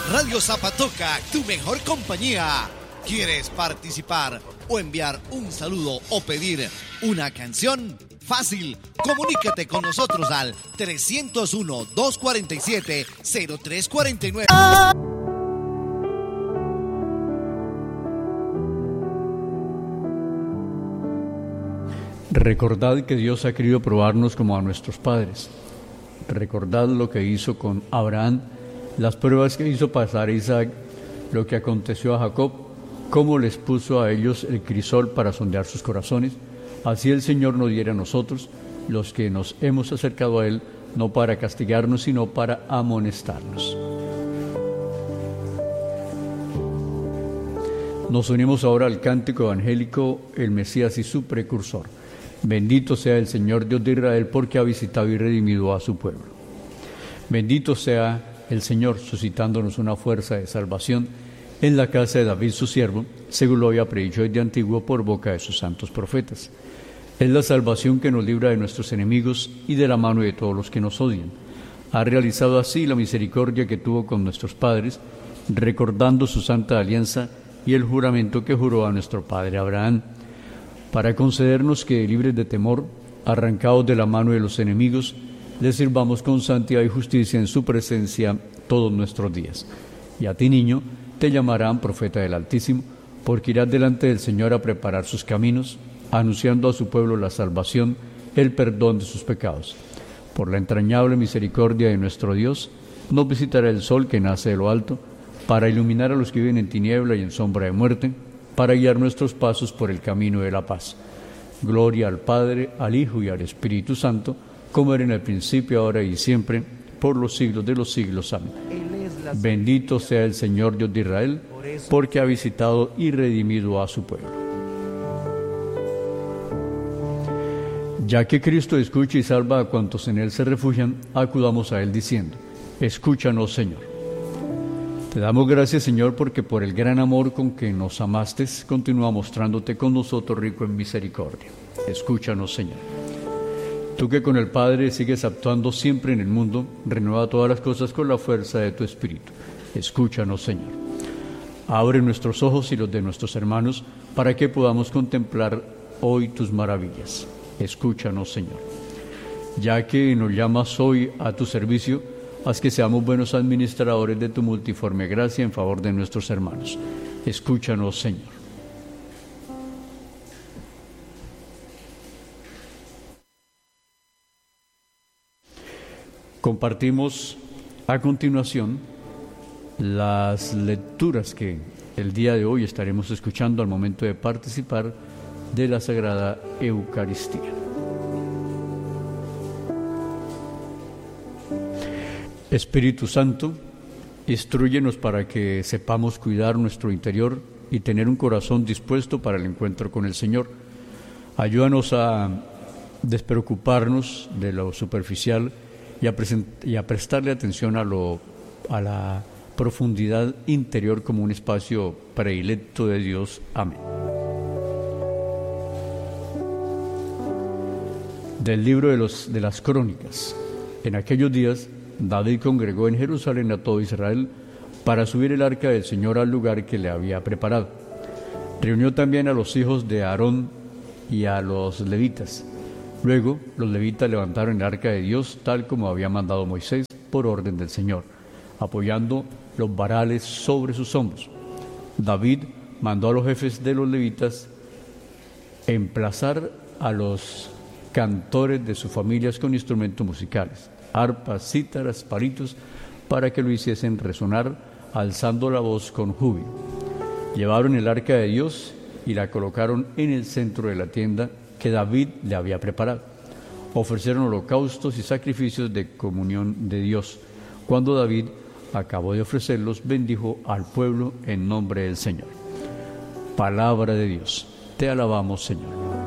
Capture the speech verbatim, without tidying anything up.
Radio Zapatoca, tu mejor compañía. ¿Quieres participar o enviar un saludo o pedir una canción? Fácil, comunícate con nosotros al trescientos uno, doscientos cuarenta y siete, cero tres cuarenta y nueve. Recordad que Dios ha querido probarnos como a nuestros padres. Recordad lo que hizo con Abraham, las pruebas que hizo pasar a Isaac, lo que aconteció a Jacob, cómo les puso a ellos el crisol para sondear sus corazones. Así el Señor nos diera a nosotros, los que nos hemos acercado a Él, no para castigarnos, sino para amonestarnos. Nos unimos ahora al cántico evangélico, el Mesías y su precursor. Bendito sea el Señor Dios de Israel, porque ha visitado y redimido a su pueblo. Bendito sea el Señor, suscitándonos una fuerza de salvación en la casa de David su siervo, según lo había predicho desde antiguo por boca de sus santos profetas. Es la salvación que nos libra de nuestros enemigos y de la mano de todos los que nos odian. Ha realizado así la misericordia que tuvo con nuestros padres, recordando su santa alianza y el juramento que juró a nuestro padre Abraham, para concedernos que, libres de temor, arrancados de la mano de los enemigos, le sirvamos con santidad y justicia en su presencia todos nuestros días. Y a ti, niño, te llamarán profeta del Altísimo, porque irás delante del Señor a preparar sus caminos, anunciando a su pueblo la salvación, el perdón de sus pecados. Por la entrañable misericordia de nuestro Dios, nos visitará el sol que nace de lo alto, para iluminar a los que viven en tiniebla y en sombra de muerte, para guiar nuestros pasos por el camino de la paz. Gloria al Padre, al Hijo y al Espíritu Santo, como era en el principio, ahora y siempre, por los siglos de los siglos. Amén. Bendito sea el Señor Dios de Israel, porque ha visitado y redimido a su pueblo. Ya que Cristo escucha y salva a cuantos en Él se refugian, acudamos a Él diciendo: escúchanos, Señor. Te damos gracias, Señor, porque por el gran amor con que nos amaste, continúa mostrándote con nosotros rico en misericordia. Escúchanos, Señor. Tú que con el Padre sigues actuando siempre en el mundo, renueva todas las cosas con la fuerza de tu Espíritu. Escúchanos, Señor. Abre nuestros ojos y los de nuestros hermanos, para que podamos contemplar hoy tus maravillas. Escúchanos, Señor. Ya que nos llamas hoy a tu servicio, haz que seamos buenos administradores de tu multiforme gracia en favor de nuestros hermanos. Escúchanos, Señor. Compartimos a continuación las lecturas que el día de hoy estaremos escuchando al momento de participar de la Sagrada Eucaristía. Espíritu Santo, instrúyenos para que sepamos cuidar nuestro interior y tener un corazón dispuesto para el encuentro con el Señor. Ayúdanos a despreocuparnos de lo superficial y a, present- y a prestarle atención a, lo, a la profundidad interior como un espacio predilecto de Dios. Amén. Del libro de, los, de las Crónicas. En aquellos días, David congregó en Jerusalén a todo Israel para subir el arca del Señor al lugar que le había preparado. Reunió también a los hijos de Aarón y a los levitas. Luego, los levitas levantaron el arca de Dios tal como había mandado Moisés por orden del Señor, apoyando los varales sobre sus hombros. David mandó a los jefes de los levitas emplazar a los cantores de sus familias con instrumentos musicales, arpas, cítaras, palitos, para que lo hiciesen resonar, alzando la voz con júbilo. Llevaron el arca de Dios y la colocaron en el centro de la tienda que David le había preparado. Ofrecieron holocaustos y sacrificios de comunión de Dios. Cuando David acabó de ofrecerlos, bendijo al pueblo en nombre del Señor. Palabra de Dios. Te alabamos, Señor.